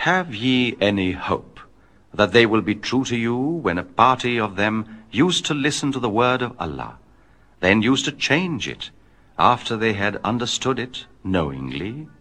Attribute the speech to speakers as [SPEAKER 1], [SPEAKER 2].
[SPEAKER 1] Have ye any hope that they will be true to you when a party of them used to listen to the word of Allah, then used to change it after they had understood it knowingly?